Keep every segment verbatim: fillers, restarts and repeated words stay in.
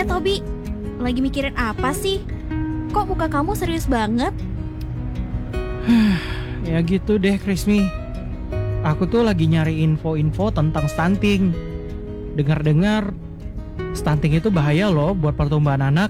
Eh Tobi, lagi mikirin apa sih? Kok muka kamu serius banget? Ya gitu deh Krismi. Aku tuh lagi nyari info-info tentang stunting. Dengar-dengar stunting itu bahaya loh buat pertumbuhan anak.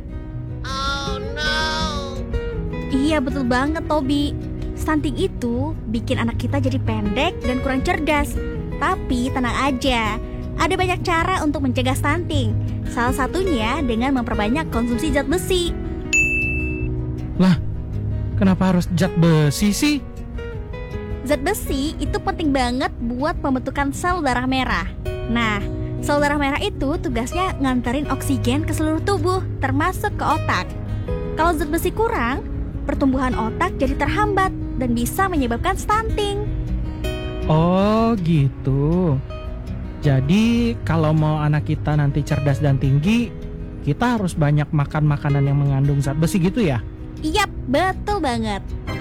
Iya betul banget Tobi. Stunting itu bikin anak kita jadi pendek dan kurang cerdas. Tapi tenang aja, ada banyak cara untuk mencegah stunting. Salah satunya dengan memperbanyak konsumsi zat besi. Lah, kenapa harus zat besi sih? Zat besi itu penting banget buat pembentukan sel darah merah. Nah, sel darah merah itu tugasnya nganterin oksigen ke seluruh tubuh, termasuk ke otak. Kalau zat besi kurang, pertumbuhan otak jadi terhambat dan bisa menyebabkan stunting. Oh gitu. Jadi kalau mau anak kita nanti cerdas dan tinggi, kita harus banyak makan makanan yang mengandung zat besi gitu ya? Yap, betul banget.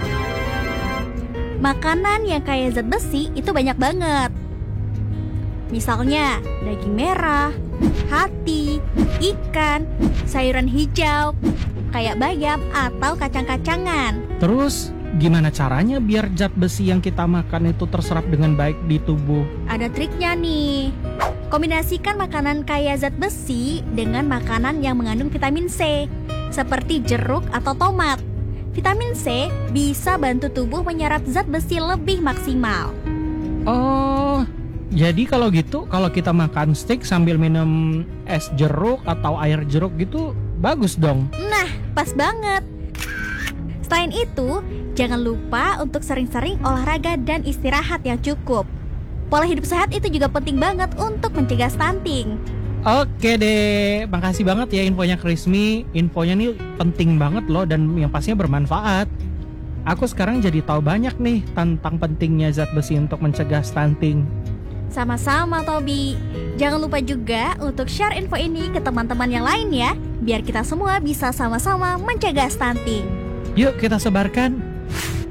Makanan yang kaya zat besi itu banyak banget. Misalnya daging merah, hati, ikan, sayuran hijau, kayak bayam atau kacang-kacangan. Terus gimana caranya biar zat besi yang kita makan itu terserap dengan baik di tubuh? Ada triknya nih. Kombinasikan makanan kaya zat besi dengan makanan yang mengandung vitamin C, seperti jeruk atau tomat. Vitamin C bisa bantu tubuh menyerap zat besi lebih maksimal. Oh, jadi kalau gitu, kalau kita makan steak sambil minum es jeruk atau air jeruk gitu, bagus dong. Nah, pas banget. Selain itu, jangan lupa untuk sering-sering olahraga dan istirahat yang cukup. Pola hidup sehat itu juga penting banget untuk mencegah stunting. Oke deh, makasih banget ya infonya Krismi. Infonya nih penting banget loh dan yang pastinya bermanfaat. Aku sekarang jadi tahu banyak nih tentang pentingnya zat besi untuk mencegah stunting. Sama-sama Tobi. Jangan lupa juga untuk share info ini ke teman-teman yang lain ya, biar kita semua bisa sama-sama mencegah stunting. Yuk kita sebarkan.